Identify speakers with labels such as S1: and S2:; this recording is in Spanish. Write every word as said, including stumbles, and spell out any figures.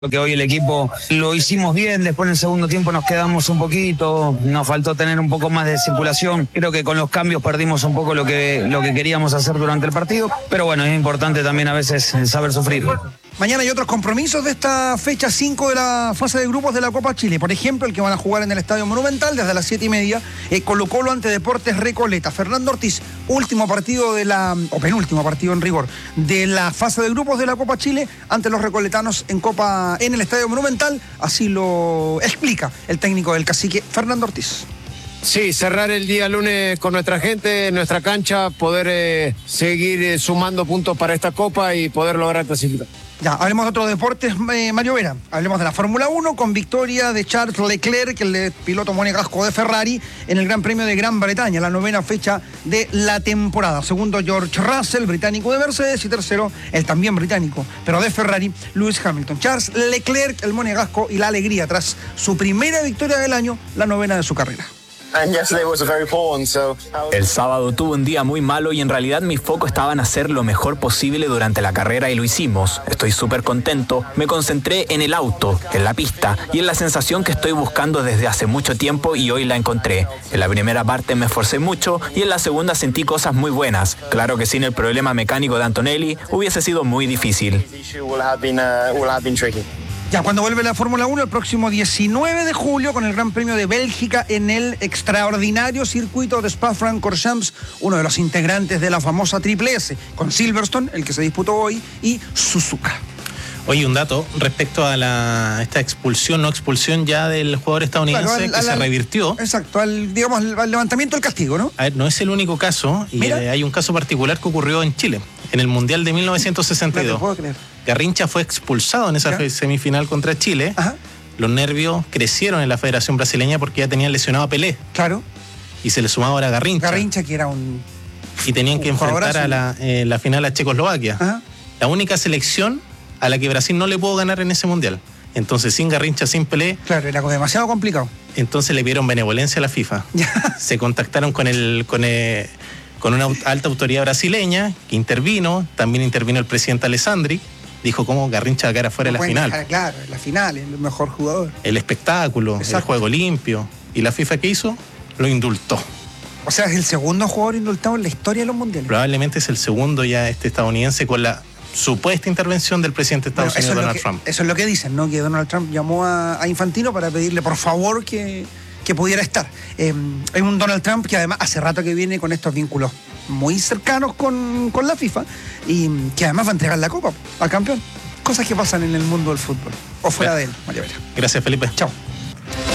S1: Que hoy el equipo lo hicimos bien, después en el segundo tiempo nos quedamos un poquito, nos faltó tener un poco más de circulación, creo que con los cambios perdimos un poco lo que, lo que queríamos hacer durante el partido, pero bueno, es importante también a veces saber sufrir.
S2: Mañana hay otros compromisos de esta fecha cinco de la fase de grupos de la Copa Chile. Por ejemplo, el que van a jugar en el Estadio Monumental desde las siete y media, eh, Colo-Colo ante Deportes Recoleta. Fernando Ortiz, último partido de la, o penúltimo partido en rigor, de la fase de grupos de la Copa Chile ante los recoletanos en Copa en el Estadio Monumental. Así lo explica el técnico del Cacique, Fernando Ortiz.
S3: Sí, cerrar el día lunes con nuestra gente, en nuestra cancha, poder eh, seguir eh, sumando puntos para esta Copa y poder lograr clasificar.
S2: Ya, hablemos de otros deportes, eh, Mario Vera. Hablemos de la Fórmula uno con victoria de Charles Leclerc, el piloto monegasco de Ferrari, en el Gran Premio de Gran Bretaña, la novena fecha de la temporada. Segundo, George Russell, británico de Mercedes, y tercero, el también británico, pero de Ferrari, Lewis Hamilton. Charles Leclerc, el monegasco, y la alegría tras su primera victoria del año, la novena de su carrera.
S4: El sábado tuve un día muy malo y en realidad mi foco estaba en hacer lo mejor posible durante la carrera y lo hicimos. Estoy súper contento, me concentré en el auto, en la pista y en la sensación que estoy buscando desde hace mucho tiempo y hoy la encontré. En la primera parte me esforcé mucho y en la segunda sentí cosas muy buenas. Claro que sin el problema mecánico de Antonelli hubiese sido muy difícil.
S2: Ya, cuando vuelve la Fórmula uno, el próximo diecinueve de julio, con el Gran Premio de Bélgica en el extraordinario circuito de Spa-Francorchamps, uno de los integrantes de la famosa Triple S, con Silverstone, el que se disputó hoy, y Suzuka.
S5: Oye, un dato respecto a la esta expulsión, no expulsión ya del jugador estadounidense, claro, al, que al, se revirtió.
S2: Exacto, al, digamos, al, al levantamiento del castigo, ¿no?
S5: A ver, no es el único caso, y eh, hay un caso particular que ocurrió en Chile, en el Mundial de mil novecientos sesenta y dos.
S2: No te puedo creer.
S5: Garrincha fue expulsado en esa ¿Ya? semifinal contra Chile. Ajá. Los nervios crecieron en la Federación Brasileña porque ya tenían lesionado a Pelé.
S2: Claro.
S5: Y se le sumaba ahora Garrincha.
S2: Garrincha, que era un...
S5: Y tenían que enfrentar a la, eh, la final a Checoslovaquia. Ajá. La única selección a la que Brasil no le pudo ganar en ese mundial. Entonces, sin Garrincha, sin Pelé...
S2: Claro, era demasiado complicado.
S5: Entonces le pidieron benevolencia a la FIFA. Se contactaron con el... Con el con una alta autoridad brasileña que intervino, también intervino el presidente Alessandri, dijo cómo Garrincha va a quedar afuera de la final.
S2: Dejar, claro, la final, el mejor jugador.
S5: El espectáculo, Exacto. el juego limpio. ¿Y la FIFA qué hizo? Lo indultó.
S2: O sea, es el segundo jugador indultado en la historia de los mundiales.
S5: Probablemente es el segundo ya este estadounidense con la supuesta intervención del presidente de Estados bueno, Unidos, Donald
S2: que,
S5: Trump.
S2: Eso es lo que dicen, ¿no? Que Donald Trump llamó a, a Infantino para pedirle por favor que... que pudiera estar. Eh, hay un Donald Trump que además hace rato que viene con estos vínculos muy cercanos con, con la FIFA y que además va a entregar la copa al campeón. Cosas que pasan en el mundo del fútbol o fuera Bien. de él, María Vera.
S5: Gracias, Felipe.
S2: Chao.